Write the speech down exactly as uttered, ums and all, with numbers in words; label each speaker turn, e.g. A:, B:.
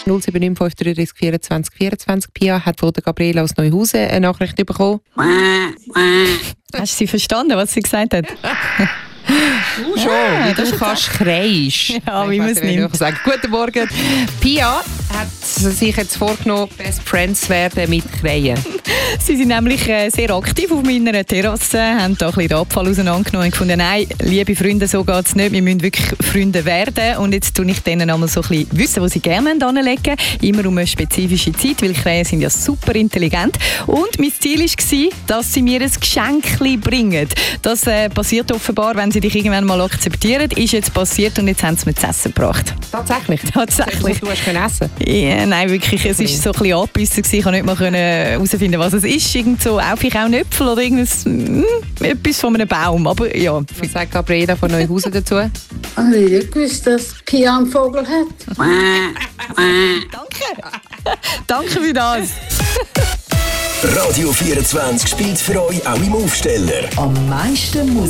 A: null sieben neun fünf drei vier vier vier Pia hat von der Gabriele aus Neuhausen eine Nachricht bekommen.
B: Hast du sie verstanden, was sie gesagt hat?
A: Du schon,
B: Ah,
A: wie
B: das
A: du
B: ist
A: kannst kreischen.
B: Ja, wie man es nimmt.
A: Sagen. Guten Morgen. Pia hat sich jetzt vorgenommen, Best Friends werden mit Kreien.
B: Sie sind nämlich äh, sehr aktiv auf meiner Terrasse, haben da ein bisschen den Abfall auseinandergenommen und gefunden, nein, liebe Freunde, so geht es nicht, wir müssen wirklich Freunde werden. Und jetzt tue ich denen einmal so ein bisschen wissen, wo sie gerne anlegen, immer um eine spezifische Zeit, weil Kreien sind ja super intelligent. Und mein Ziel war, dass sie mir ein Geschenk bringen. Das äh, passiert offenbar, wenn sie dich irgendwann mal akzeptieren. Ist jetzt passiert und jetzt haben sie mir zu essen gebracht.
A: Tatsächlich?
B: Tatsächlich.
A: Du hast können essen?
B: Ja, nein, wirklich, es war so ein bisschen abgebissen. Ich konnte nicht mal herausfinden, was es ist. Irgend so auch vielleicht auch Äpfel oder irgendwas, mm, etwas von einem Baum. Aber ja.
A: Was sagt Gabriela von Neuhausen dazu?
C: Ich habe nicht gewusst, dass Pia einen Vogel hat.
B: Danke. Danke für das.
D: Radio vierundzwanzig spielt für euch auch im Aufsteller.
E: Am meisten Musik.